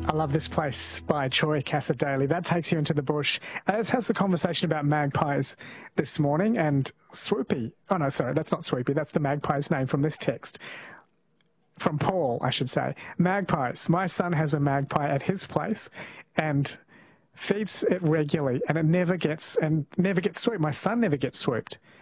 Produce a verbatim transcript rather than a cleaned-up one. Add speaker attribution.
Speaker 1: I love this place by Troy Cassar-Daley. That takes you into the bush. As has the conversation about magpies this morning and Swoopy. Oh, no, sorry, that's not Swoopy. That's the magpie's name from this text. From Paul, I should say. Magpies. My son has a magpie at his place and feeds it regularly, and it never gets and never gets swooped. My son never gets swooped.